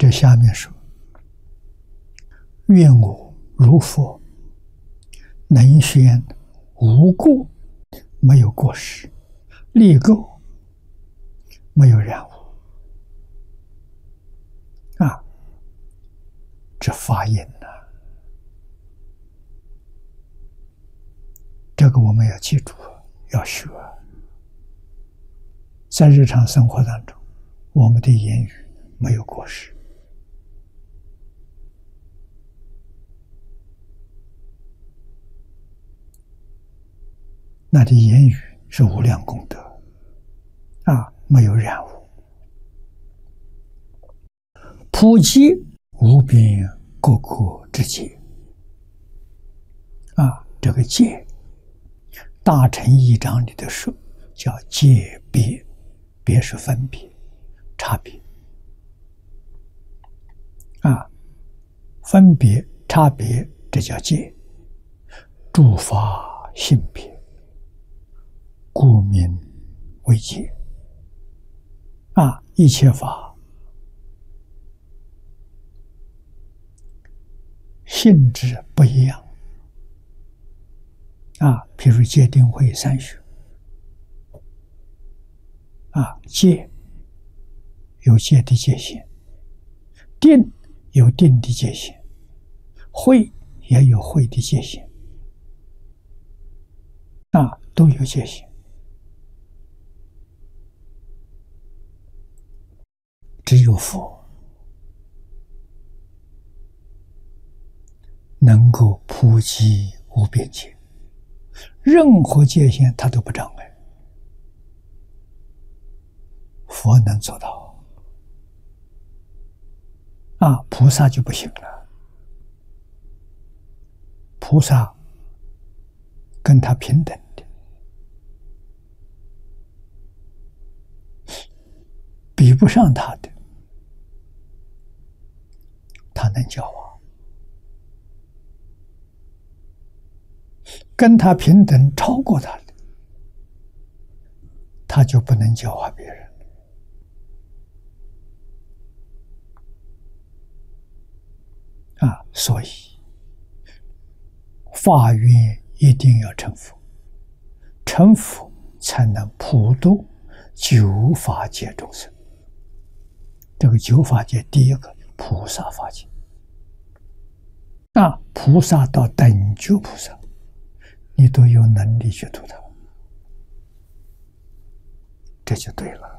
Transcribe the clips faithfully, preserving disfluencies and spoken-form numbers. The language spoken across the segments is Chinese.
这下面说：愿我如佛，能宣无过，没有过失，立垢，没有染污。啊，这发音呢、啊，这个我们要记住，要学。在日常生活当中，我们的言语没有过失，那的言语是无量功德啊，没有染污。普济无边各国之戒啊，这个戒，大乘义章里的说叫戒别，别是分别、差别啊，分别、差别，这叫戒。诸法性别，故名为戒啊，一切法性质不一样啊，譬如戒定慧三学啊，戒有戒的界限，定有定的界限，慧也有慧的界限啊，都有界限。只有佛能够普及无边界，任何界限它都不障碍，佛能做到啊，菩萨就不行了。菩萨跟他平等的，比不上他的，他能教化；跟他平等超过他的，他就不能教化别人。啊，所以法愿一定要成佛，成佛才能普度九法界众生。这个九法界第一个菩萨法界，那菩萨到等觉菩萨，你都有能力去度他，这就对了。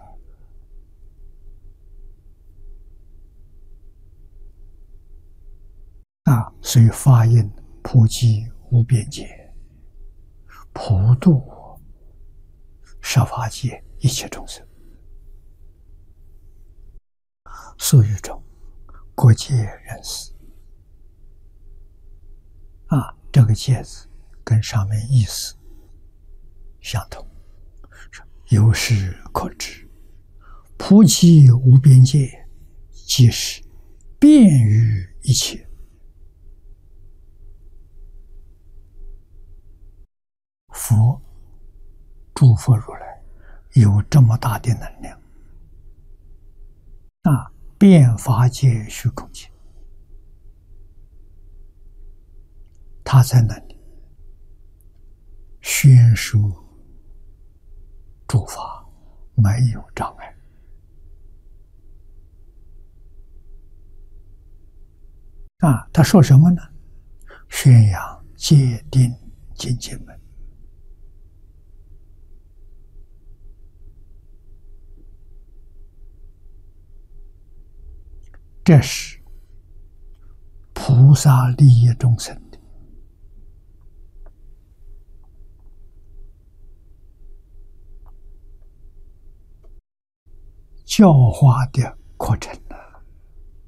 啊，所以法印普济无边界，普度十法界一切众生。俗语中，各界人士。啊，这个戒字跟上面意思相同，有事可知，普济无边界，即是便于一切。佛，诸佛如来有这么大的能量啊，遍法界虚空界，他在那里宣说诸法没有障碍啊，他说什么呢？宣扬戒定精进门。这是菩萨利益众生的教化的课程。